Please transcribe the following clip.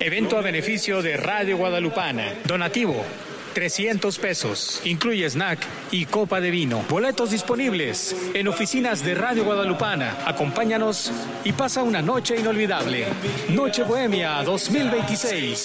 Evento a beneficio de Radio Guadalupana. Donativo, 300 pesos. Incluye snack y copa de vino. Boletos disponibles en oficinas de Radio Guadalupana. Acompáñanos y pasa una noche inolvidable. Noche Bohemia 2026.